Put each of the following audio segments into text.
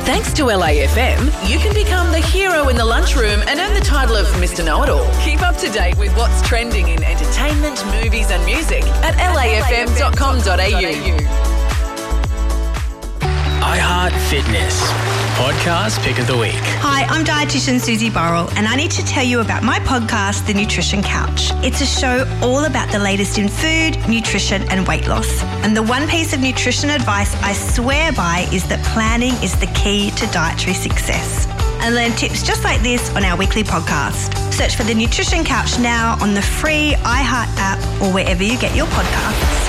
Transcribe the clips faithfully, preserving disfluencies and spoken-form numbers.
Thanks to L A F M, you can become the hero in the lunchroom and earn the title of Mister Know-It-All. Keep up to date with what's trending in entertainment, movies and music at L A F M dot com dot A U. iHeart Fitness Podcast Pick of the Week. Hi, I'm dietitian Susie Burrell, and I need to tell you about my podcast, The Nutrition Couch. It's a show all about the latest in food, nutrition and weight loss. And the one piece of nutrition advice I swear by is that planning is the key to dietary success. And learn tips just like this on our weekly podcast. Search for The Nutrition Couch now on the free iHeart app or wherever you get your podcasts.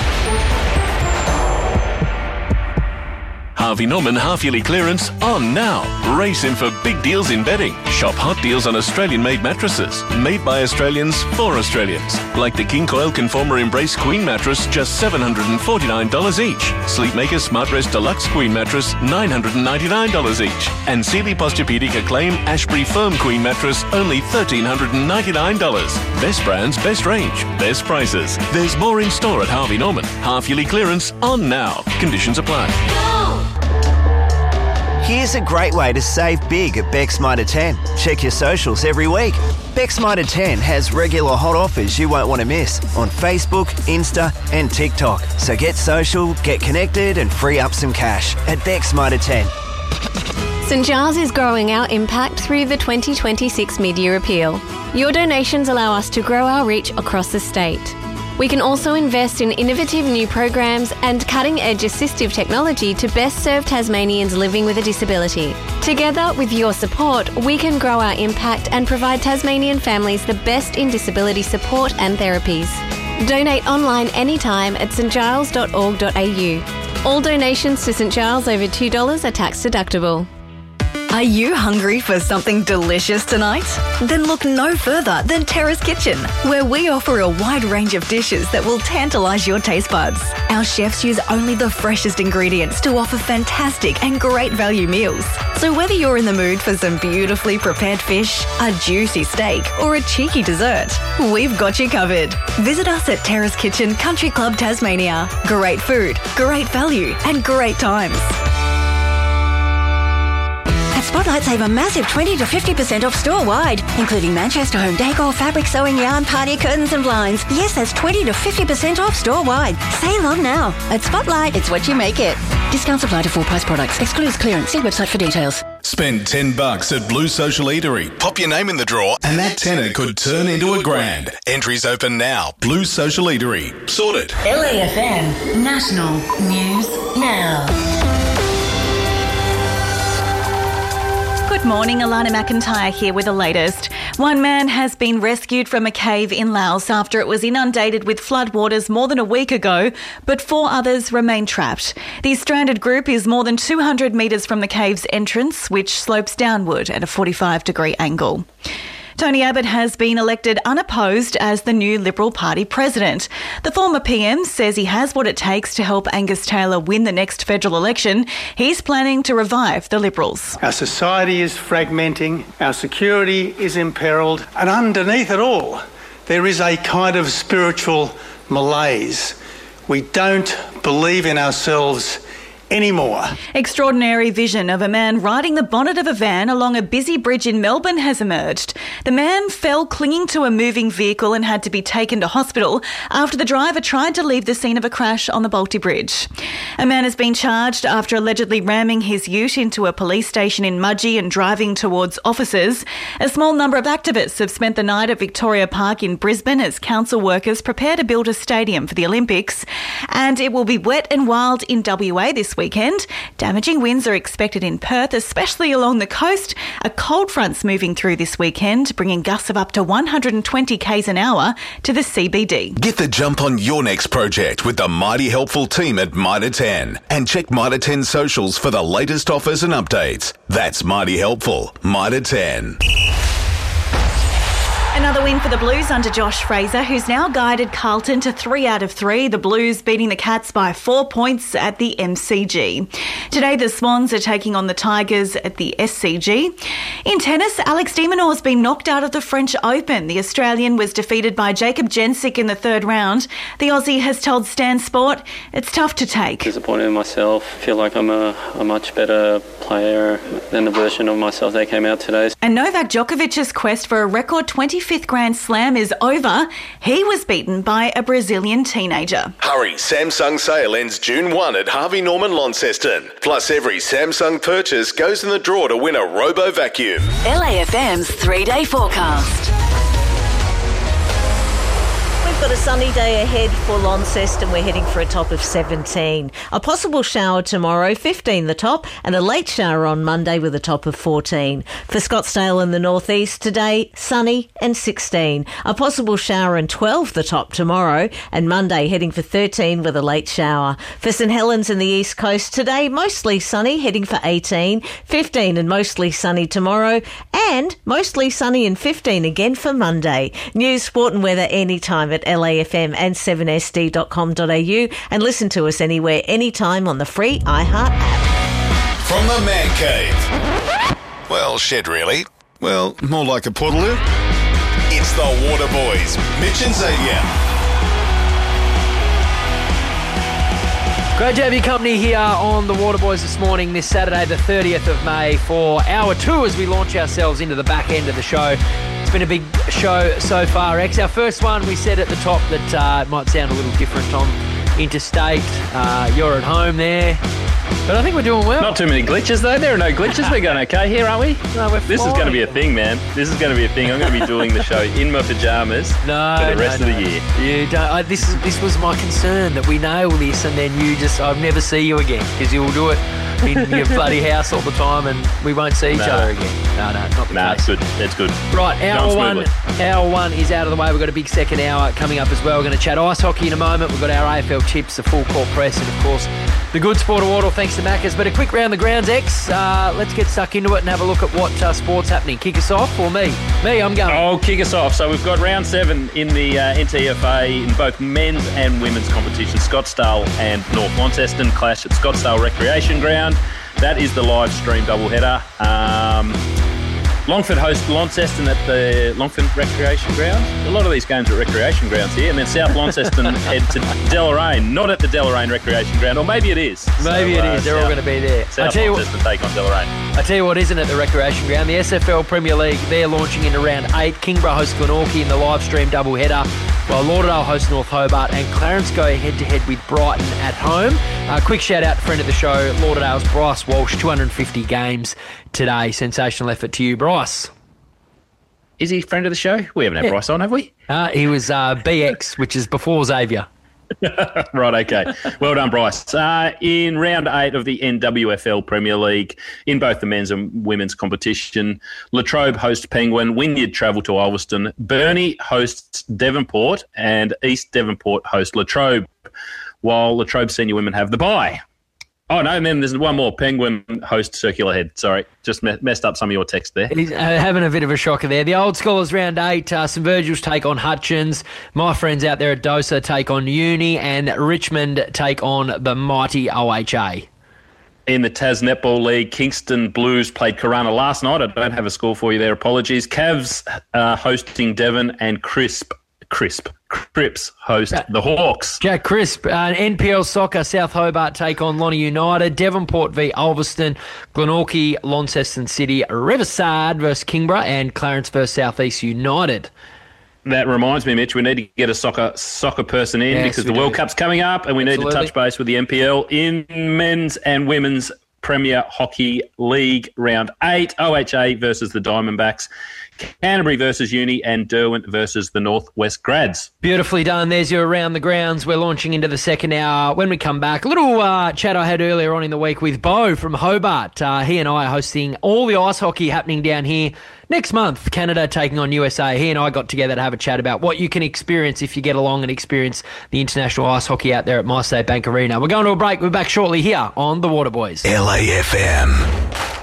Harvey Norman half-yearly clearance on now. Race in for big deals in bedding. Shop hot deals on Australian-made mattresses. Made by Australians for Australians. Like the King Coil Conformer Embrace Queen mattress, just seven hundred forty-nine dollars each. Sleepmaker Smartrest Deluxe Queen mattress, nine hundred ninety-nine dollars each. And Sealy Posturepedic Acclaim Ashbury Firm Queen mattress, only one thousand three hundred ninety-nine dollars. Best brands, best range, best prices. There's more in store at Harvey Norman. Half-yearly clearance on now. Conditions apply. Here's a great way to save big at Beck's Mitre ten. Check your socials every week. Beck's Mitre ten has regular hot offers you won't want to miss on Facebook, Insta and TikTok. So get social, get connected and free up some cash at Beck's Mitre ten. St Giles is growing our impact through the twenty twenty-six Mid-Year Appeal. Your donations allow us to grow our reach across the state. We can also invest in innovative new programs and cutting-edge assistive technology to best serve Tasmanians living with a disability. Together, with your support, we can grow our impact and provide Tasmanian families the best in disability support and therapies. Donate online anytime at st giles dot org dot a u. All donations to St Giles over two dollars are tax deductible. Are you hungry for something delicious tonight? Then look no further than Terrace Kitchen, where we offer a wide range of dishes that will tantalise your taste buds. Our chefs use only the freshest ingredients to offer fantastic and great value meals. So whether you're in the mood for some beautifully prepared fish, a juicy steak, or a cheeky dessert, we've got you covered. Visit us at Terrace Kitchen Country Club Tasmania. Great food, great value, and great times. Spotlight save a massive twenty to fifty percent off store-wide, including Manchester home decor, fabric sewing, yarn, party curtains and blinds. Yes, that's twenty to fifty percent off store-wide. Sale on now. At Spotlight, it's what you make it. Discounts apply to full-price products. Excludes clearance. See website for details. Spend ten bucks at Blue Social Eatery. Pop your name in the draw and that tenner could turn into a grand. Entries open now. Blue Social Eatery. Sorted. L A F M National News Now. Good morning, Alana McIntyre here with the latest. One man has been rescued from a cave in Laos after it was inundated with floodwaters more than a week ago, but four others remain trapped. The stranded group is more than two hundred metres from the cave's entrance, which slopes downward at a forty-five degree angle. Tony Abbott has been elected unopposed as the new Liberal Party president. The former P M says he has what it takes to help Angus Taylor win the next federal election. He's planning to revive the Liberals. Our society is fragmenting, our security is imperilled, and underneath it all, there is a kind of spiritual malaise. We don't believe in ourselves anymore. Extraordinary vision of a man riding the bonnet of a van along a busy bridge in Melbourne has emerged. The man fell clinging to a moving vehicle and had to be taken to hospital after the driver tried to leave the scene of a crash on the Balti Bridge. A man has been charged after allegedly ramming his ute into a police station in Mudgee and driving towards officers. A small number of activists have spent the night at Victoria Park in Brisbane as council workers prepare to build a stadium for the Olympics. And it will be wet and wild in W A this weekend. Damaging winds are expected in Perth, especially along the coast. A cold front's moving through this weekend, bringing gusts of up to one hundred twenty k's an hour to the C B D. Get the jump on your next project with the mighty helpful team at Mitre ten. And check Mitre ten socials for the latest offers and updates. That's mighty helpful. Mitre ten. Another win for the Blues under Josh Fraser, who's now guided Carlton to three out of three. The Blues beating the Cats by four points at the M C G. Today, the Swans are taking on the Tigers at the S C G. In tennis, Alex de Minaur has been knocked out of the French Open. The Australian was defeated by Jacob Jensic in the third round. The Aussie has told Stan Sport it's tough to take. Disappointed in myself. Feel like I'm a, a much better player than the version of myself that came out today. And Novak Djokovic's quest for a record twenty-fifth Grand Slam is over. He was beaten by a Brazilian teenager. Hurry, Samsung sale ends June first at Harvey Norman Launceston. Plus, every Samsung purchase goes in the draw to win a Robo Vacuum. L A F M's three-day forecast. We've got a sunny day ahead for Launceston. We're heading for a top of seventeen. A possible shower tomorrow, fifteen the top, and a late shower on Monday with a top of fourteen. For Scottsdale in the northeast today, sunny and sixteen. A possible shower and twelve the top tomorrow, and Monday heading for thirteen with a late shower. For St Helens in the east coast today, mostly sunny, heading for eighteen, fifteen and mostly sunny tomorrow, and mostly sunny and fifteen again for Monday. News, sport and weather anytime at L A F M and seven S D dot com dot A U, and listen to us anywhere, anytime on the free iHeart app. From the Man Cave. Well, shed really. Well, more like a portaloo. It's the Water Boys, Mitch and Xavier. Great to have your company here on the Water Boys this morning, this Saturday the thirtieth of May, for hour two as we launch ourselves into the back end of the show. It's been a big show so far, X. Our first one, we said at the top that uh, it might sound a little different on Interstate. Uh, you're at home there. But I think we're doing well. Not too many glitches, though. There are no glitches. We're going okay here, aren't we? No, we're This flying. is going to be a thing, man. This is going to be a thing. I'm going to be doing the show in my pyjamas no, for the rest no, of no. the year. You don't. I, this is this was my concern, that we nail this and then you just, I'll never see you again, because you'll do it in your bloody house all the time and we won't see each No. other again. No, no, not the Nah, case. it's good. That's good. Right, hour Going one, smoothly. hour one is out of the way. We've got a big second hour coming up as well. We're going to chat ice hockey in a moment. We've got our A F L tips, the full court press, and of course the good sport award, all thanks to Macca's. But a quick round the grounds, X. Uh, let's get stuck into it and have a look at what uh, sport's happening. Kick us off, or me? Me, I'm going. Oh, kick us off. So we've got round seven in the uh, N T F A in both men's and women's competition. Scottsdale and North Launceston clash at Scottsdale Recreation Ground. That is the live stream doubleheader. Um, Longford host Launceston at the Longford Recreation Ground. A lot of these games are at recreation grounds here. And then South Launceston head to Deloraine, not at the Deloraine Recreation Ground, or maybe it is. Maybe So, it uh, is. They're all South- going to be there. I South tell you what, Launceston take on Deloraine. I tell you what isn't at the recreation ground. The S F L Premier League, they're launching into round eight. Kingborough hosts Glenorchy in the live stream doubleheader, while Lauderdale hosts North Hobart, and Clarence go head-to-head with Brighton at home. Uh, quick shout-out to friend of the show, Lauderdale's Bryce Walsh, two hundred fifty games today. Sensational effort to you, Bryce. Is he a friend of the show? We haven't had Yeah. Bryce on, have we? Uh, he was uh, B X, which is before Xavier. Right, okay. Well done, Bryce. Uh, in round eight of the N W F L Premier League, in both the men's and women's competition, Latrobe hosts Penguin, Wynyard travel to Ulverston, Burnie hosts Devonport, and East Devonport host Latrobe, while Latrobe senior women have the bye. Oh, no, and then there's one more. Penguin host Circular Head. Sorry, just me- messed up some of your text there. He's uh, having a bit of a shocker there. The Old Scholars round eight, uh, St Virgil's take on Hutchins. My friends out there at Dosa take on Uni, and Richmond take on the mighty O H A. In the Tas Netball League, Kingston Blues played Corunna last night. I don't have a score for you there. Apologies. Cavs uh, hosting Devon, and Crisp, Crisp, Crips host the Hawks. Jack Crisp, uh, N P L Soccer, South Hobart take on Lonnie United, Devonport v Ulverston, Glenorchy, Launceston City, Riverside versus Kingborough, and Clarence versus South East United. That reminds me, Mitch, we need to get a soccer soccer person in Yes, because we the World do. Cup's coming up and we need Absolutely. to touch base with the N P L in men's and women's Premier Hockey League round eight. O H A versus the Diamondbacks, Canterbury versus Uni, and Derwent versus the Northwest Grads. Beautifully done. There's your Around the Grounds. We're launching into the second hour. When we come back, a little uh, chat I had earlier on in the week with Bo from Hobart. Uh, he and I are hosting all the ice hockey happening down here next month. Canada taking on U S A. He and I got together to have a chat about what you can experience if you get along and experience the international ice hockey out there at MyState Bank Arena. We're going to a break. We're back shortly here on The Water Boys. L A F M.